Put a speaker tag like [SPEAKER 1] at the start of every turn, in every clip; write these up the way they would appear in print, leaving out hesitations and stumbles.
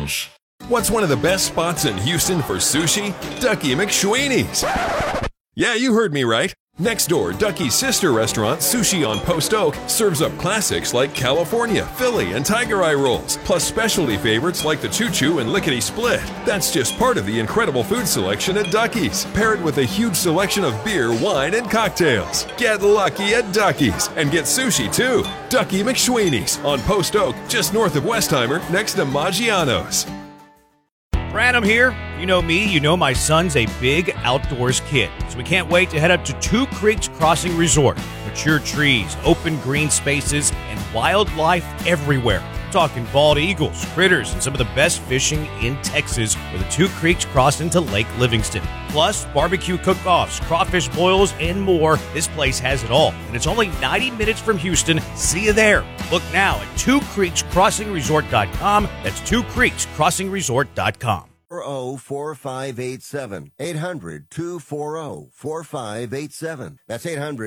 [SPEAKER 1] English.
[SPEAKER 2] What's one of the best spots in Houston for sushi? Ducky McSweeney's. Yeah, you heard me right. Next door, Ducky's sister restaurant, Sushi on Post Oak, serves up classics like California, Philly, and Tiger Eye rolls, plus specialty favorites like the Choo Choo and Lickety Split. That's just part of the incredible food selection at Ducky's, paired with a huge selection of beer, wine, and cocktails. Get lucky at Ducky's and get sushi too. Ducky McSweeney's on Post Oak, just north of Westheimer, next to Maggiano's.
[SPEAKER 3] Branham here. You know me, you know my son's a big outdoors kid. So we can't wait to head up to Two Creeks Crossing Resort. Mature trees, open green spaces, and wildlife everywhere. We're talking bald eagles, critters, and some of the best fishing in Texas where the Two Creeks cross into Lake Livingston. Plus, barbecue cook-offs, crawfish boils, and more. This place has it all. And it's only 90 minutes from Houston. See you there. Look now at twocreekscrossingresort.com. That's twocreekscrossingresort.com.
[SPEAKER 4] 240-4587. 800-240-4587. That's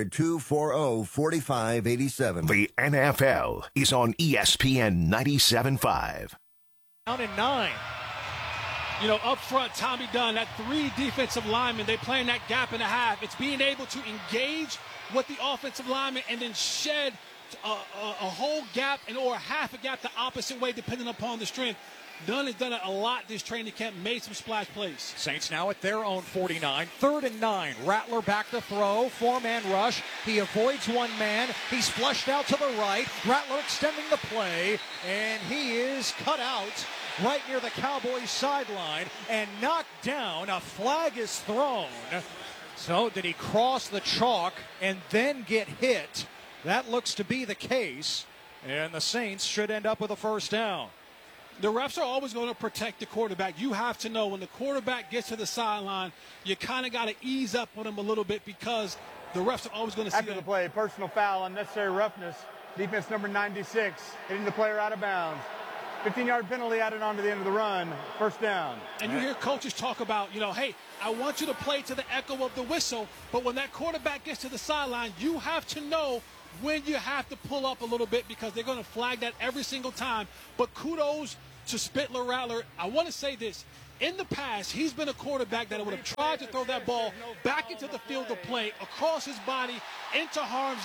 [SPEAKER 4] 800-240-4587.
[SPEAKER 5] The NFL is on ESPN 97.5.
[SPEAKER 6] Down in 9. You know, up front, Tommy Dunn, that 3 defensive linemen, they play in that gap and a half. It's being able to engage with the offensive lineman and then shed a whole gap and or half a gap the opposite way depending upon the strength. Dunn has done it a lot this training camp, made some splash plays.
[SPEAKER 7] Saints now at their own 49. 3rd and 9. Rattler back to throw. 4-man rush. He avoids one man. He's flushed out to the right. Rattler extending the play, and he is cut out right near the Cowboys sideline and knocked down. A flag is thrown. So did he cross the chalk and then get hit? That looks to be the case, and the Saints should end up with a first down.
[SPEAKER 6] The refs are always going to protect the quarterback. You have to know when the quarterback gets to the sideline, you kind of got to ease up on him a little bit because the refs are always going to see
[SPEAKER 8] After the play, personal foul, unnecessary roughness, defense number 96, hitting the player out of bounds. 15-yard penalty added on to the end of the run, first down.
[SPEAKER 6] And you hear coaches talk about, hey, I want you to play to the echo of the whistle, but when that quarterback gets to the sideline, you have to know when you have to pull up a little bit because they're going to flag that every single time. But kudos to Spitler Rattler. I want to say this. In the past, he's been a quarterback that would have tried to throw that ball back into the field of play, across his body, into arms,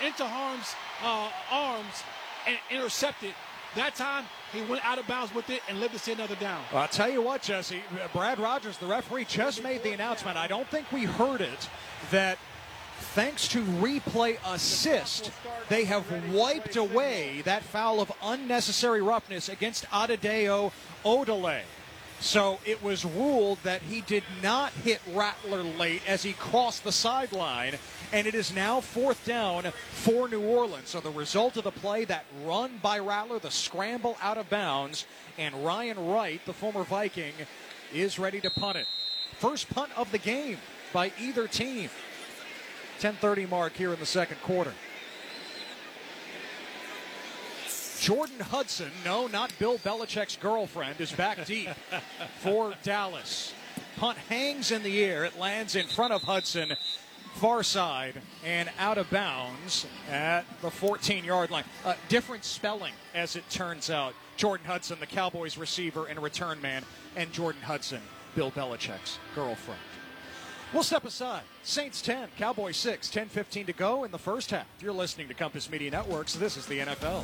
[SPEAKER 6] and intercepted. That time, he went out of bounds with it and lived to see another down.
[SPEAKER 7] Well, I'll tell you what, Jesse, Brad Rogers, the referee, just made the announcement. I don't think we heard it, that thanks to replay assist, they have wiped away that foul of unnecessary roughness against Adedeo Odele. So it was ruled that he did not hit Rattler late as he crossed the sideline, and it is now 4th down for New Orleans. So the result of the play, that run by Rattler, the scramble out of bounds, and Ryan Wright, the former Viking, is ready to punt it. First punt of the game by either team. 10:30 mark here in the second quarter. Jordan Hudson, no, not Bill Belichick's girlfriend, is back deep for Dallas. Punt hangs in the air. It lands in front of Hudson, far side, and out of bounds at the 14-yard line. Different spelling, as it turns out. Jordan Hudson, the Cowboys receiver and return man, and Jordan Hudson, Bill Belichick's girlfriend. We'll step aside. Saints 10, Cowboys 6, 10:15 to go in the first half. You're listening to Compass Media Networks. This is the NFL.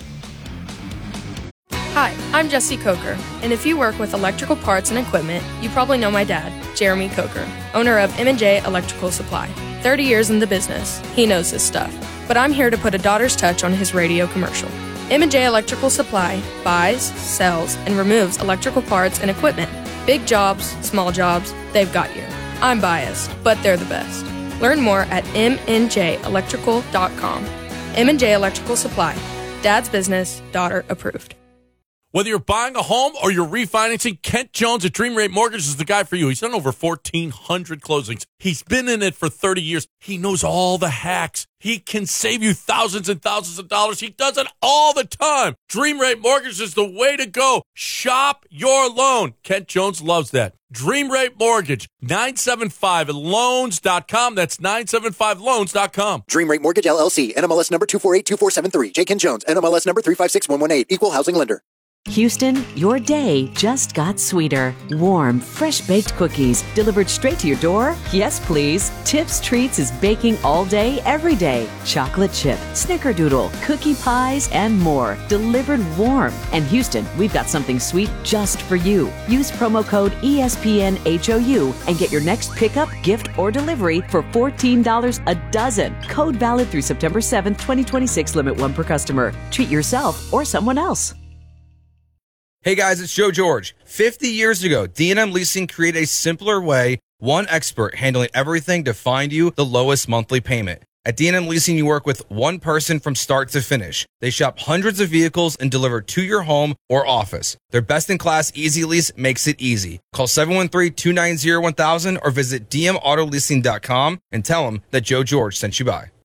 [SPEAKER 9] Hi, I'm Jesse Coker, and if you work with electrical parts and equipment, you probably know my dad, Jeremy Coker, owner of M&J Electrical Supply. 30 years in the business, he knows his stuff. But I'm here to put a daughter's touch on his radio commercial. M&J Electrical Supply buys, sells, and removes electrical parts and equipment. Big jobs, small jobs, they've got you. I'm biased, but they're the best. Learn more at mnjelectrical.com. M&J Electrical Supply. Dad's business, daughter approved.
[SPEAKER 10] Whether you're buying a home or you're refinancing, Kent Jones at Dream Rate Mortgage is the guy for you. He's done over 1,400 closings. He's been in it for 30 years. He knows all the hacks. He can save you thousands and thousands of dollars. He does it all the time. Dream Rate Mortgage is the way to go. Shop your loan. Kent Jones loves that. Dream Rate Mortgage, 975loans.com. That's 975loans.com.
[SPEAKER 11] Dream Rate Mortgage, LLC, NMLS number 2482473. J. Ken Jones, NMLS number 356118. Equal housing lender.
[SPEAKER 1] Houston, your day just got sweeter. Warm, fresh-baked cookies delivered straight to your door? Yes, please. Tips Treats is baking all day, every day. Chocolate chip, snickerdoodle, cookie pies, and more. Delivered warm. And Houston, we've got something sweet just for you. Use promo code ESPNHOU and get your next pickup, gift, or delivery for $14 a dozen. Code valid through September 7th, 2026. Limit 1 per customer. Treat yourself or someone else.
[SPEAKER 11] Hey guys, it's Joe George. 50 years ago, D&M Leasing created a simpler way, one expert handling everything to find you the lowest monthly payment. At D&M Leasing, you work with one person from start to finish. They shop hundreds of vehicles and deliver to your home or office. Their best-in-class Easy Lease makes it easy. Call 713-290-1000 or visit dmautoleasing.com and tell them that Joe George sent you by.